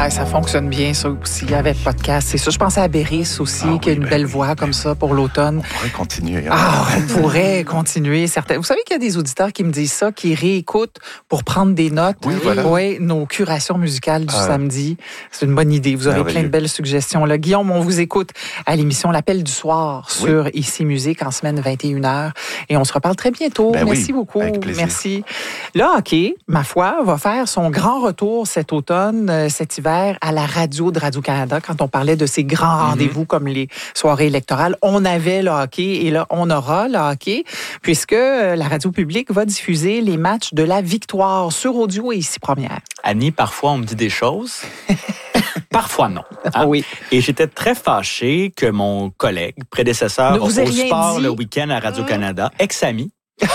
Ouais, ça fonctionne bien, ça aussi, avec podcast. C'est ça. Je pensais à Béris aussi, qui a une belle voix comme ça pour l'automne. On pourrait continuer. On pourrait continuer. Vous savez qu'il y a des auditeurs qui me disent ça, qui réécoutent pour prendre des notes. Oui, voilà. Oui, nos curations musicales du samedi. C'est une bonne idée. Vous aurez plein de belles suggestions. Là, Guillaume, on vous écoute à l'émission L'Appel du soir sur Ici Musique en semaine 21h. Et on se reparle très bientôt. Merci beaucoup. Avec plaisir. Merci. Le hockey, ma foi, va faire son grand retour cet automne, cet hiver, à la radio de Radio-Canada. Quand on parlait de ces grands rendez-vous comme les soirées électorales, on avait le hockey et là, on aura le hockey, puisque la radio publique va diffuser les matchs de la victoire sur audio et Ici Première. Annie, parfois, on me dit des choses. Parfois, non. Hein? Oui. Et j'étais très fâché que mon collègue, prédécesseur au sport le week-end à Radio-Canada, ex-ami,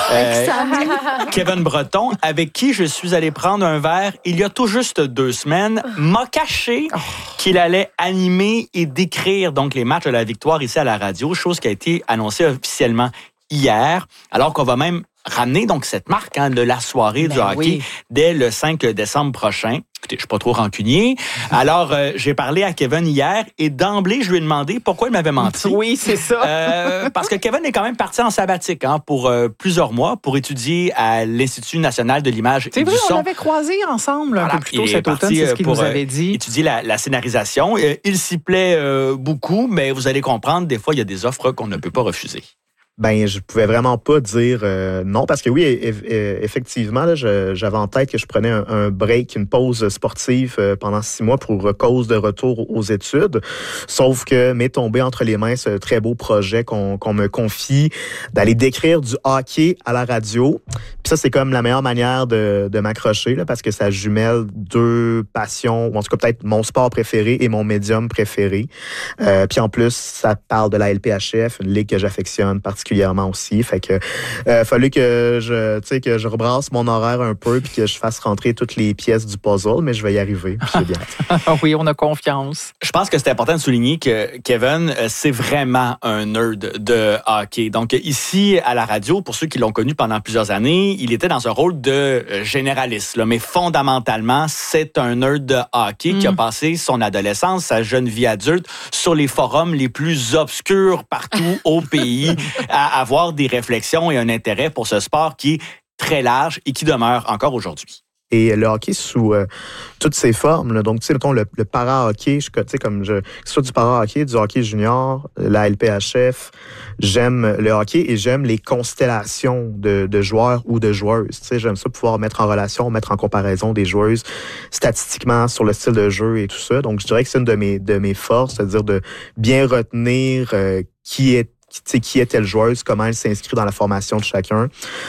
Kevin Breton, avec qui je suis allé prendre un verre il y a tout juste 2 semaines, m'a caché qu'il allait animer et décrire donc les matchs de la victoire ici à la radio, chose qui a été annoncée officiellement hier, alors qu'on va même ramener donc cette marque de la soirée du hockey dès le 5 décembre prochain. Écoutez, je suis pas trop rancunier. Alors, j'ai parlé à Kevin hier et d'emblée, je lui ai demandé pourquoi il m'avait menti. Oui, c'est ça. Parce que Kevin est quand même parti en sabbatique pour plusieurs mois pour étudier à l'Institut national de l'image et du son. On l'avait croisé ensemble un peu plus tôt cet automne, c'est ce qu'il nous avait dit. Étudier la scénarisation. Il s'y plaît beaucoup, mais vous allez comprendre, des fois, il y a des offres qu'on ne peut pas refuser. Ben, je pouvais vraiment pas dire non, parce que oui, effectivement, là, j'avais en tête que je prenais un break, une pause sportive pendant 6 mois pour cause de retour aux études. Sauf que m'est tombé entre les mains ce très beau projet qu'on me confie d'aller décrire du hockey à la radio. Puis ça, c'est comme la meilleure manière de m'accrocher, là, parce que ça jumelle 2 passions, ou en tout cas peut-être mon sport préféré et mon médium préféré. Puis en plus, ça parle de la LPHF, une ligue que j'affectionne particulièrement aussi. Fait que fallu que je rebrasse mon horaire un peu puis que je fasse rentrer toutes les pièces du puzzle, mais je vais y arriver. C'est bien. Oui, on a confiance. Je pense que c'est important de souligner que Kevin, c'est vraiment un nerd de hockey. Donc ici à la radio, pour ceux qui l'ont connu pendant plusieurs années, il était dans un rôle de généraliste, là, mais fondamentalement, c'est un nerd de hockey qui a passé son adolescence, sa jeune vie adulte sur les forums les plus obscurs partout au pays, à avoir des réflexions et un intérêt pour ce sport qui est très large et qui demeure encore aujourd'hui. Et le hockey sous toutes ses formes, là. Donc, tu sais, mettons, le para-hockey, tu sais, comme que ce soit du para-hockey, du hockey junior, la LPHF, j'aime le hockey et j'aime les constellations de joueurs ou de joueuses. Tu sais, j'aime ça pouvoir mettre en relation, mettre en comparaison des joueuses statistiquement sur le style de jeu et tout ça. Donc, je dirais que c'est une de mes forces, c'est-à-dire de bien retenir qui est telle joueuse, comment elle s'inscrit dans la formation de chacun.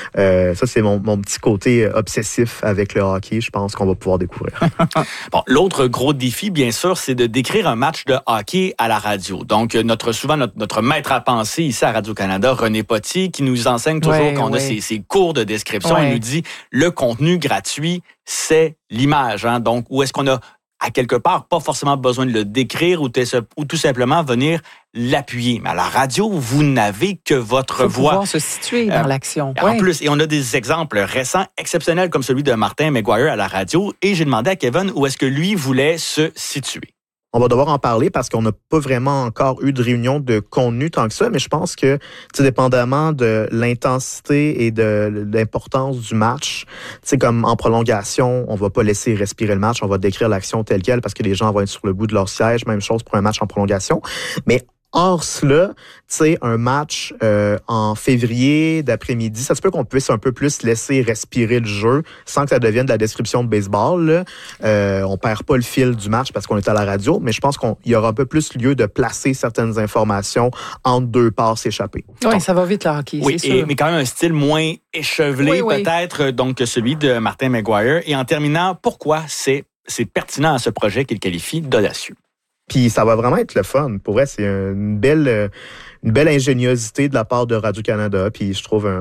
Ça, c'est mon petit côté obsessif avec le hockey, je pense qu'on va pouvoir découvrir. Bon, l'autre gros défi, bien sûr, c'est de décrire un match de hockey à la radio. Donc, notre maître à penser ici à Radio-Canada, René Pottier, qui nous enseigne toujours qu'on a ces cours de description. Il nous dit, le contenu gratuit, c'est l'image. Donc, où est-ce qu'on a à quelque part, pas forcément besoin de le décrire ou tout simplement venir l'appuyer. Mais à la radio, vous n'avez que votre voix. Pouvoir se situer dans l'action. En plus, et on a des exemples récents, exceptionnels, comme celui de Martin McGuire à la radio. Et j'ai demandé à Kevin où est-ce que lui voulait se situer. On va devoir en parler parce qu'on n'a pas vraiment encore eu de réunion de contenu tant que ça, mais je pense que, dépendamment de l'intensité et de l'importance du match, comme en prolongation, on va pas laisser respirer le match, on va décrire l'action telle quelle parce que les gens vont être sur le bout de leur siège, même chose pour un match en prolongation. Mais hors cela, un match en février d'après-midi, ça se peut qu'on puisse un peu plus laisser respirer le jeu sans que ça devienne de la description de baseball. On perd pas le fil du match parce qu'on est à la radio, mais je pense qu'il y aura un peu plus lieu de placer certaines informations entre 2 passes échappées. Oui, ça va vite le hockey, oui, c'est sûr. Mais quand même un style moins échevelé peut-être donc que celui de Martin McGuire. Et en terminant, pourquoi c'est pertinent à ce projet qu'il qualifie d'audacieux? Puis ça va vraiment être le fun. Pour vrai, c'est une belle belle ingéniosité de la part de Radio-Canada. Puis je trouve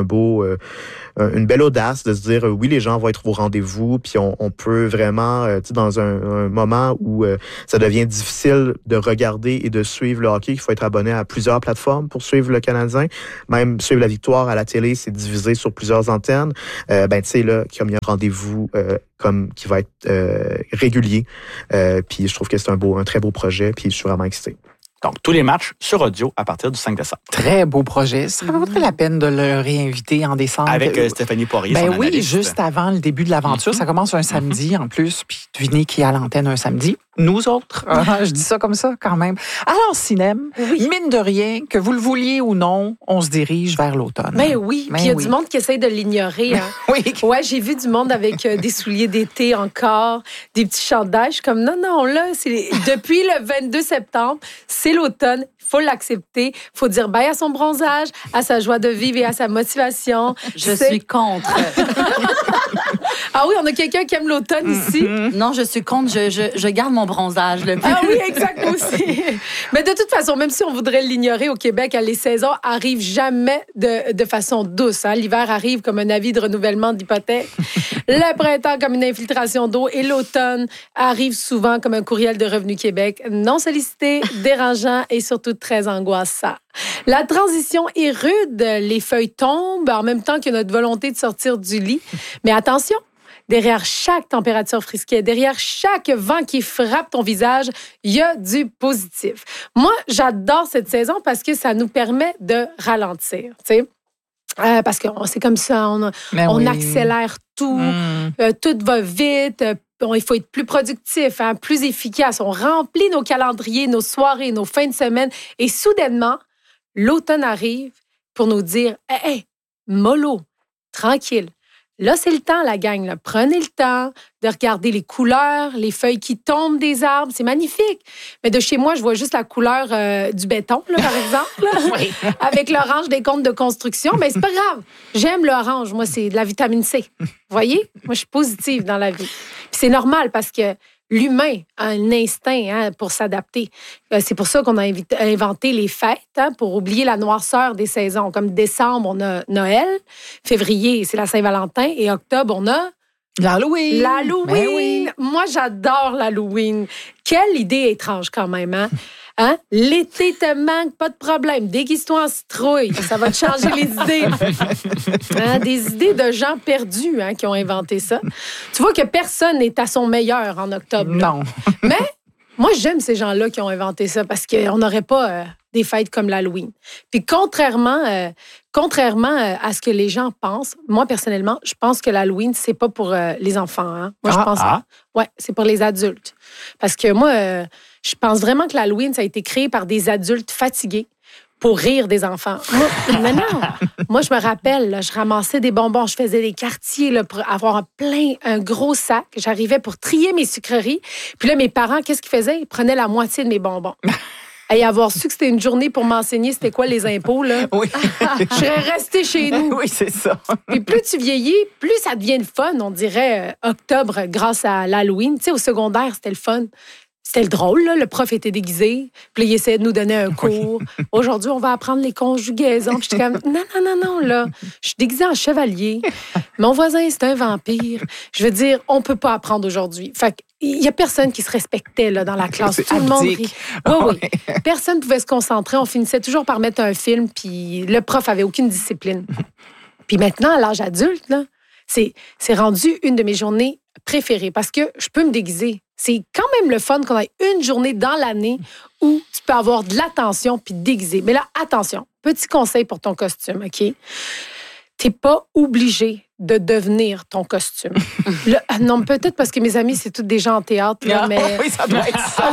une belle audace de se dire, oui, les gens vont être au rendez-vous, puis on peut vraiment, dans un moment où ça devient difficile de regarder et de suivre le hockey, il faut être abonné à plusieurs plateformes pour suivre le Canadien. Même suivre la victoire à la télé, c'est divisé sur plusieurs antennes. Tu sais, là, comme il y a un rendez-vous qui va être régulier. Puis je trouve que c'est un très beau projet, puis je suis vraiment excité. Donc, tous les matchs sur audio à partir du 5 décembre. Très beau projet. Ça vaudrait la peine de le réinviter en décembre. Avec Stéphanie Poirier, son oui, analyste. juste avant le début de l'aventure. Ça commence un samedi en plus. Puis devinez qui est à l'antenne un samedi? Nous autres. Je dis ça comme ça quand même. Alors, cinéma, mine de rien, que vous le vouliez ou non, on se dirige vers l'automne. Mais oui, puis il y a du monde qui essaye de l'ignorer. Hein. Oui. Ouais, j'ai vu du monde avec des souliers d'été encore, des petits chandails. Je suis comme, non, là, depuis le 22 septembre, c'est l'automne. Il faut l'accepter. Il faut dire bye à son bronzage, à sa joie de vivre et à sa motivation. Je suis contre. Ah oui, on a quelqu'un qui aime l'automne ici. Non, je suis contre. Je garde mon bronzage. Ah oui, exact aussi. Mais de toute façon, même si on voudrait l'ignorer au Québec, les saisons arrivent jamais de façon douce. Hein. L'hiver arrive comme un avis de renouvellement d'hypothèque. Le printemps comme une infiltration d'eau et l'automne arrive souvent comme un courriel de Revenu Québec non sollicité, dérangeant et surtout très angoissant. La transition est rude, les feuilles tombent en même temps que notre volonté de sortir du lit. Mais attention, derrière chaque température frisquée, derrière chaque vent qui frappe ton visage, il y a du positif. Moi, j'adore cette saison parce que ça nous permet de ralentir, tu sais. Parce que c'est comme ça, on accélère tout, tout va vite. Il faut être plus productif, plus efficace. On remplit nos calendriers, nos soirées, nos fins de semaine. Et soudainement, l'automne arrive pour nous dire « Hey, mollo, tranquille. » Là, c'est le temps, la gang. Là. Prenez le temps de regarder les couleurs, les feuilles qui tombent des arbres. C'est magnifique. Mais de chez moi, je vois juste la couleur du béton, là, par exemple, Oui. avec l'orange des comptes de construction. Mais c'est pas grave. J'aime l'orange. Moi, c'est de la vitamine C. Vous voyez? Moi, je suis positive dans la vie. Puis c'est normal parce que l'humain a un instinct pour s'adapter. C'est pour ça qu'on a inventé les fêtes, pour oublier la noirceur des saisons. Comme décembre, on a Noël. Février, c'est la Saint-Valentin. Et octobre, on a l'Halloween. L'Halloween. Oui. Moi, j'adore l'Halloween. Quelle idée étrange quand même, hein? L'été te manque, pas de problème. Déguise-toi en citrouille. Ça va te changer les idées. Des idées de gens perdus qui ont inventé ça. Tu vois que personne n'est à son meilleur en octobre. Là. Non. Mais moi, j'aime ces gens-là qui ont inventé ça parce qu'on n'aurait pas des fêtes comme l'Halloween. Puis contrairement à ce que les gens pensent, moi, personnellement, je pense que l'Halloween, c'est pas pour les enfants. Hein? Moi, je pense c'est pour les adultes. Parce que moi, je pense vraiment que l'Halloween, ça a été créé par des adultes fatigués pour rire des enfants. Moi, je me rappelle, là, je ramassais des bonbons, je faisais des quartiers là, pour avoir un gros sac. J'arrivais pour trier mes sucreries. Puis là, mes parents, qu'est-ce qu'ils faisaient? Ils prenaient la moitié de mes bonbons. Et avoir su que c'était une journée pour m'enseigner c'était quoi les impôts, là. Oui. Je serais restée chez nous. Oui, c'est ça. Et plus tu vieillis, plus ça devient le fun. On dirait octobre grâce à l'Halloween. Tu sais, au secondaire, c'était le fun. C'était le drôle, là. Le prof était déguisé. Puis là, il essayait de nous donner un cours. Aujourd'hui, on va apprendre les conjugaisons. Puis j'étais comme, non, là. Je suis déguisée en chevalier. Mon voisin, c'est un vampire. Je veux dire, on peut pas apprendre aujourd'hui. Fait qu'il y a personne qui se respectait, là, dans la classe. Tout le monde rit. Oui. Personne ne pouvait se concentrer. On finissait toujours par mettre un film. Puis le prof avait aucune discipline. Puis maintenant, à l'âge adulte, là, c'est rendu une de mes journées préférées parce que je peux me déguiser. C'est quand même le fun qu'on ait une journée dans l'année où tu peux avoir de l'attention puis te déguiser. Mais là, attention, petit conseil pour ton costume, OK? T'es pas obligé de devenir ton costume. Non, peut-être parce que mes amis, c'est tous des gens en théâtre. Là, mais... Oui, ça doit être ça.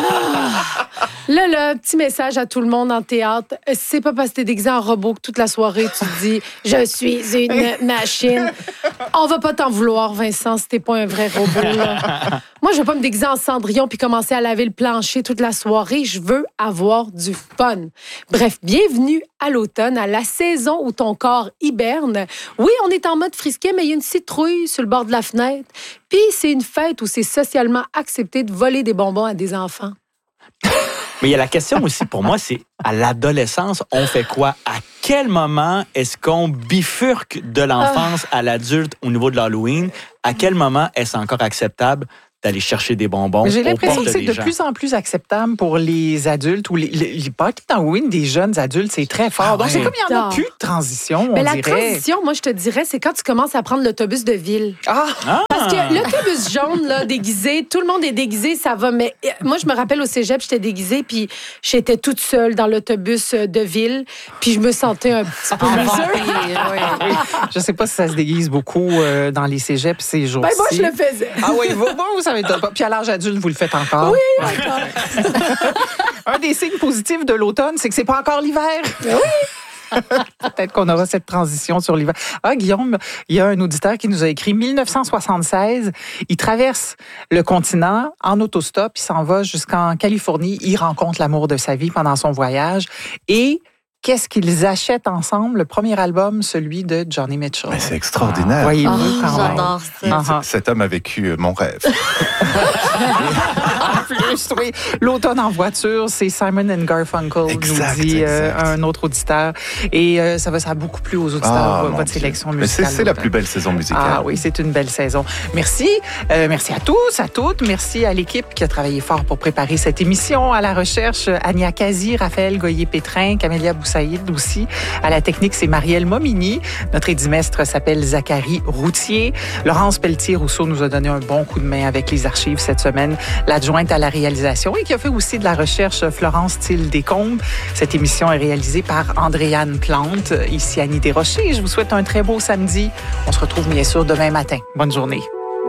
Là, petit message à tout le monde en théâtre. C'est pas parce que t'es déguisé en robot que toute la soirée, tu te dis « Je suis une machine ». On va pas t'en vouloir, Vincent, si t'es pas un vrai robot. Là. Moi, je vais pas me déguiser en Cendrillon puis commencer à laver le plancher toute la soirée. Je veux avoir du fun. Bref, bienvenue à l'automne, à la saison où ton corps hiberne. Oui, on est en mode frisquet, mais il y a une citrouille sur le bord de la fenêtre. Puis c'est une fête où c'est socialement accepté de voler des bonbons à des enfants. Mais il y a la question aussi, pour moi, c'est à l'adolescence, on fait quoi? À quel moment est-ce qu'on bifurque de l'enfance à l'adulte au niveau de l'Halloween? À quel moment est-ce encore acceptable d'aller chercher des bonbons? J'ai l'impression que c'est de plus en plus acceptable pour les adultes ou les parties d'Halloween des jeunes adultes, c'est très fort. Donc, c'est comme il n'y en a plus de transition, Mais on la dirait. transition, moi, je te dirais, c'est quand tu commences à prendre l'autobus de ville. Parce que l'autobus jaune, là, déguisé, tout le monde est déguisé, ça va. Mais moi, je me rappelle au cégep, j'étais déguisée, puis j'étais toute seule dans l'autobus de ville, puis je me sentais un petit peu Oui. Je sais pas si ça se déguise beaucoup dans les cégeps ces jours-ci. Ben, moi, je le faisais. Ah oui, vous savez pas. Puis à l'âge adulte, vous le faites encore. Oui, d'accord. Un des signes positifs de l'automne, c'est que c'est pas encore l'hiver. Oui. Peut-être qu'on aura cette transition sur l'hiver. Ah, Guillaume, il y a un auditeur qui nous a écrit 1976. Il traverse le continent en autostop. Il s'en va jusqu'en Californie. Il rencontre l'amour de sa vie pendant son voyage. Et qu'est-ce qu'ils achètent ensemble? Le premier album, celui de Johnny Mitchell. Mais c'est extraordinaire. Voyez-vous quand même. J'adore ça. Cet homme a vécu mon rêve. En plus, oui. L'automne en voiture, c'est Simon & Garfunkel, Exact, nous dit exact. un autre auditeur. Et ça a beaucoup plu aux auditeurs, mon votre Dieu. sélection Mais musicale. c'est la plus belle saison musicale. Ah oui, c'est une belle saison. Merci. Merci à tous, à toutes. Merci à l'équipe qui a travaillé fort pour préparer cette émission. À la recherche, Ania Kazi, Raphaël Goyer-Pétrin, Camélia Boussaïd aussi. À la technique, c'est Marielle Momini. Notre édimestre s'appelle Zachary Routier. Laurence Pelletier-Rousseau nous a donné un bon coup de main avec les archives cette semaine. L'adjointe à la réalisation et qui a fait aussi de la recherche, Florence Thiel-Descombes. Cette émission est réalisée par Andréane Plante. Ici Annie Desrochers. Je vous souhaite un très beau samedi. On se retrouve bien sûr demain matin. Bonne journée.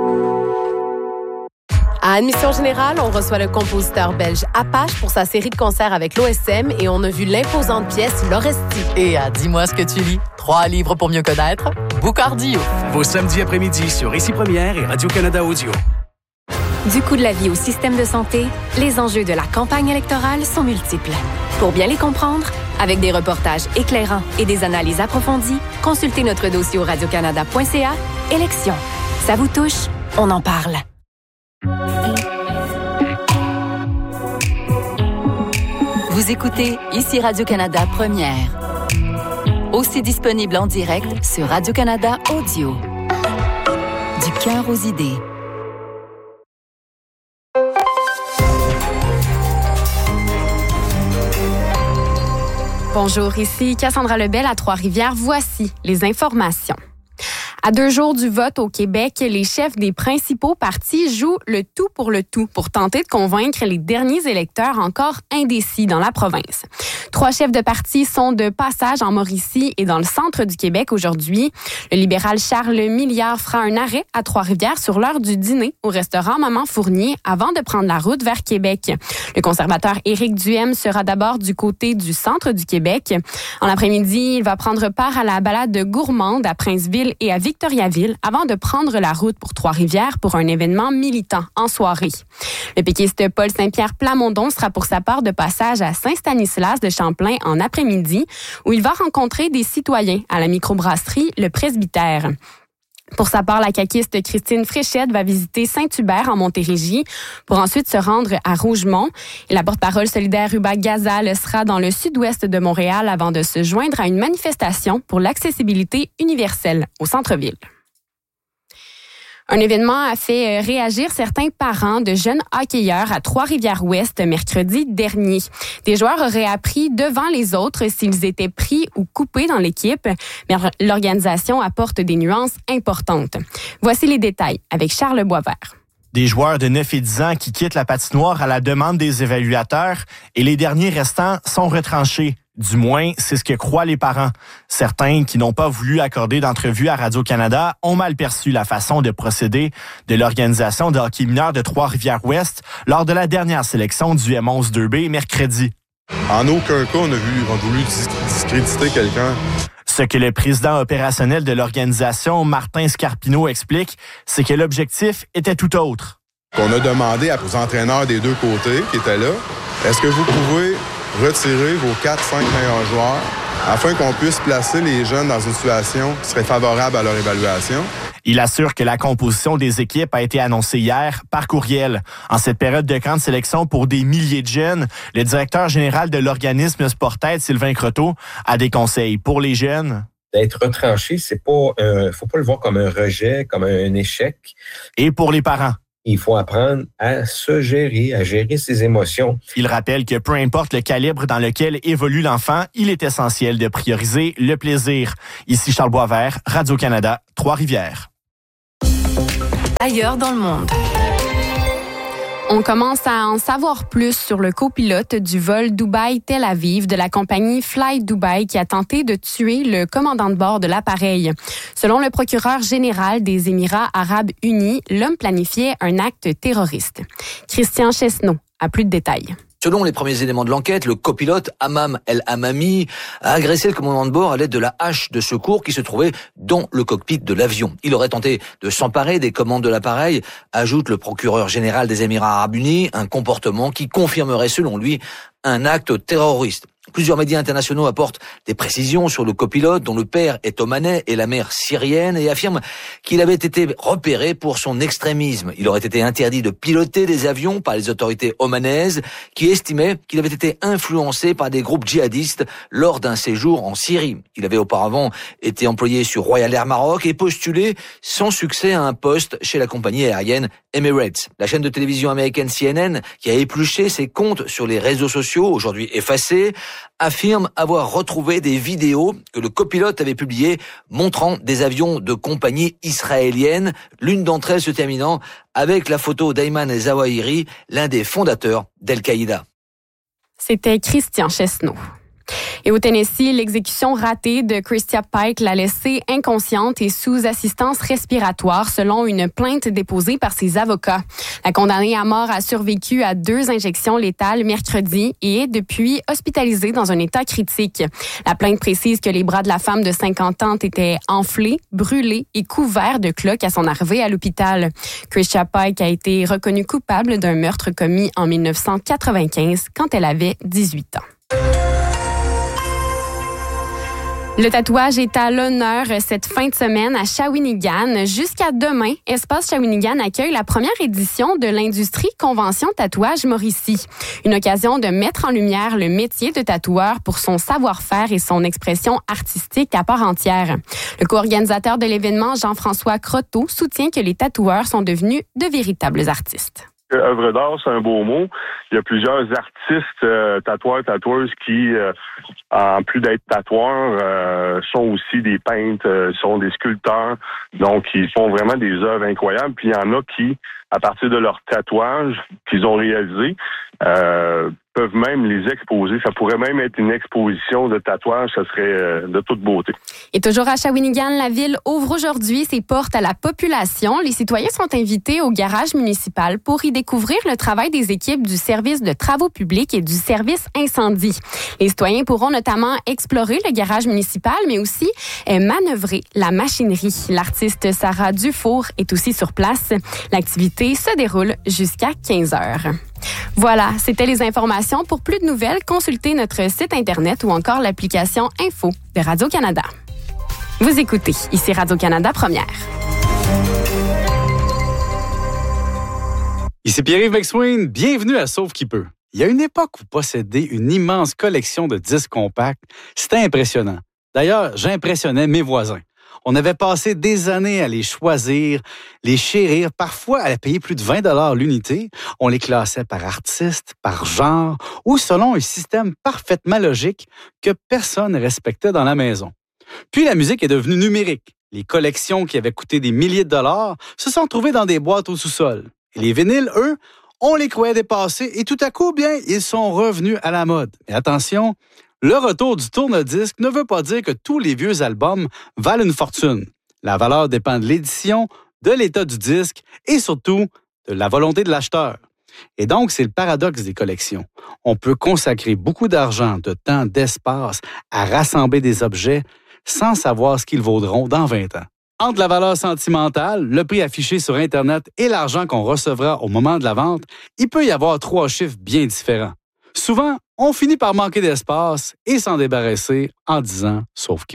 À Admission Générale, on reçoit le compositeur belge Apache pour sa série de concerts avec l'OSM et on a vu l'imposante pièce L'Orestie. Et à Dis-moi ce que tu lis, 3 livres pour mieux connaître, Boucardio. Vos samedis après-midi sur Ici Première et Radio-Canada Audio. Du coût de la vie au système de santé, les enjeux de la campagne électorale sont multiples. Pour bien les comprendre, avec des reportages éclairants et des analyses approfondies, consultez notre dossier au radiocanada.ca. Élections. Ça vous touche? On en parle. Vous écoutez Ici Radio-Canada Première. Aussi disponible en direct sur Radio-Canada Audio. Du cœur aux idées. Bonjour, ici Cassandra Lebel à Trois-Rivières. Voici les informations. À 2 jours du vote au Québec, les chefs des principaux partis jouent le tout pour tenter de convaincre les derniers électeurs encore indécis dans la province. 3 chefs de parti sont de passage en Mauricie et dans le centre du Québec aujourd'hui. Le libéral Charles Milliard fera un arrêt à Trois-Rivières sur l'heure du dîner au restaurant Maman Fournier avant de prendre la route vers Québec. Le conservateur Éric Duhem sera d'abord du côté du centre du Québec. En après-midi, il va prendre part à la balade gourmande à Princeville et à Victoriaville avant de prendre la route pour Trois-Rivières pour un événement militant en soirée. Le péquiste Paul Saint-Pierre Plamondon sera pour sa part de passage à Saint-Stanislas de Champlain en après-midi où il va rencontrer des citoyens à la microbrasserie Le Presbytère. Pour sa part, la caquiste Christine Fréchette va visiter Saint-Hubert en Montérégie pour ensuite se rendre à Rougemont. Et la porte-parole solidaire Ruba Gazal sera dans le sud-ouest de Montréal avant de se joindre à une manifestation pour l'accessibilité universelle au centre-ville. Un événement a fait réagir certains parents de jeunes hockeyeurs à Trois-Rivières-Ouest mercredi dernier. Des joueurs auraient appris devant les autres s'ils étaient pris ou coupés dans l'équipe, mais l'organisation apporte des nuances importantes. Voici les détails avec Charles Boisvert. Des joueurs de 9 et 10 ans qui quittent la patinoire à la demande des évaluateurs et les derniers restants sont retranchés. Du moins, c'est ce que croient les parents. Certains qui n'ont pas voulu accorder d'entrevue à Radio-Canada ont mal perçu la façon de procéder de l'organisation de hockey mineur de Trois-Rivières-Ouest lors de la dernière sélection du M11 2B mercredi. En aucun cas, on a voulu discréditer quelqu'un. Ce que le président opérationnel de l'organisation, Martin Scarpino, explique, c'est que l'objectif était tout autre. On a demandé aux entraîneurs des deux côtés qui étaient là, est-ce que vous pouvez retirer vos 4-5 meilleurs joueurs afin qu'on puisse placer les jeunes dans une situation qui serait favorable à leur évaluation? Il assure que la composition des équipes a été annoncée hier par courriel. En cette période de camp de sélection pour des milliers de jeunes, le directeur général de l'organisme Sportaide, Sylvain Croteau, a des conseils pour les jeunes. D'être retranché, c'est pas, faut pas le voir comme un rejet, comme un échec. Et pour les parents. Il faut apprendre à se gérer, à gérer ses émotions. Il rappelle que peu importe le calibre dans lequel évolue l'enfant, il est essentiel de prioriser le plaisir. Ici Charles Boisvert, Radio-Canada, Trois-Rivières. Ailleurs dans le monde. On commence à en savoir plus sur le copilote du vol Dubaï-Tel Aviv de la compagnie Fly Dubai qui a tenté de tuer le commandant de bord de l'appareil. Selon le procureur général des Émirats arabes unis, l'homme planifiait un acte terroriste. Christian Chesneau a plus de détails. Selon les premiers éléments de l'enquête, le copilote Hammam El-Hammami a agressé le commandant de bord à l'aide de la hache de secours qui se trouvait dans le cockpit de l'avion. Il aurait tenté de s'emparer des commandes de l'appareil, ajoute le procureur général des Émirats arabes unis, un comportement qui confirmerait selon lui un acte terroriste. Plusieurs médias internationaux apportent des précisions sur le copilote dont le père est omanais et la mère syrienne et affirment qu'il avait été repéré pour son extrémisme. Il aurait été interdit de piloter des avions par les autorités omanaises qui estimaient qu'il avait été influencé par des groupes djihadistes lors d'un séjour en Syrie. Il avait auparavant été employé sur Royal Air Maroc et postulé sans succès à un poste chez la compagnie aérienne Emirates. La chaîne de télévision américaine CNN, qui a épluché ses comptes sur les réseaux sociaux, aujourd'hui effacés, affirme avoir retrouvé des vidéos que le copilote avait publiées montrant des avions de compagnie israélienne, l'une d'entre elles se terminant avec la photo d'Ayman Zawahiri, l'un des fondateurs d'Al-Qaïda. C'était Christian Chesneau. Et au Tennessee, l'exécution ratée de Christia Pike l'a laissée inconsciente et sous assistance respiratoire selon une plainte déposée par ses avocats. La condamnée à mort a survécu à 2 injections létales mercredi et est depuis hospitalisée dans un état critique. La plainte précise que les bras de la femme de 50 ans étaient enflés, brûlés et couverts de cloques à son arrivée à l'hôpital. Christia Pike a été reconnue coupable d'un meurtre commis en 1995 quand elle avait 18 ans. Le tatouage est à l'honneur cette fin de semaine à Shawinigan. Jusqu'à demain, Espace Shawinigan accueille la première édition de l'Industrie Convention Tatouage Mauricie. Une occasion de mettre en lumière le métier de tatoueur pour son savoir-faire et son expression artistique à part entière. Le co-organisateur de l'événement, Jean-François Croteau, soutient que les tatoueurs sont devenus de véritables artistes. Œuvre d'art, c'est un beau mot. Il y a plusieurs artistes, tatoueurs, tatoueuses qui, en plus d'être tatoueurs, sont aussi des peintres, sont des sculpteurs. Donc, ils font vraiment des œuvres incroyables. Puis, il y en a qui, à partir de leurs tatouages qu'ils ont réalisés, peuvent même les exposer. Ça pourrait même être une exposition de tatouages. Ça serait de toute beauté. Et toujours à Shawinigan, la ville ouvre aujourd'hui ses portes à la population. Les citoyens sont invités au garage municipal pour y découvrir le travail des équipes du service de travaux publics et du service incendie. Les citoyens pourront notamment explorer le garage municipal, mais aussi manœuvrer la machinerie. L'artiste Sarah Dufour est aussi sur place. L'activité se déroule jusqu'à 15 heures. Voilà, c'était les informations. Pour plus de nouvelles, consultez notre site Internet ou encore l'application Info de Radio-Canada. Vous écoutez, ici Radio-Canada Première. Ici Pierre-Yves McSween, bienvenue à Sauve qui peut. Il y a une époque où posséder une immense collection de disques compacts, c'était impressionnant. D'ailleurs, j'impressionnais mes voisins. On avait passé des années à les choisir, les chérir, parfois à payer plus de 20 $ l'unité. On les classait par artiste, par genre ou selon un système parfaitement logique que personne ne respectait dans la maison. Puis la musique est devenue numérique. Les collections qui avaient coûté des milliers de dollars se sont trouvées dans des boîtes au sous-sol. Et les vinyles, eux, on les croyait dépassés et tout à coup, bien, ils sont revenus à la mode. Mais attention, le retour du tourne-disque ne veut pas dire que tous les vieux albums valent une fortune. La valeur dépend de l'édition, de l'état du disque et surtout de la volonté de l'acheteur. Et donc, c'est le paradoxe des collections. On peut consacrer beaucoup d'argent, de temps, d'espace à rassembler des objets sans savoir ce qu'ils vaudront dans 20 ans. Entre la valeur sentimentale, le prix affiché sur Internet et l'argent qu'on recevra au moment de la vente, il peut y avoir 3 chiffres bien différents. Souvent, on finit par manquer d'espace et s'en débarrasser en disant « sauf qui peut ».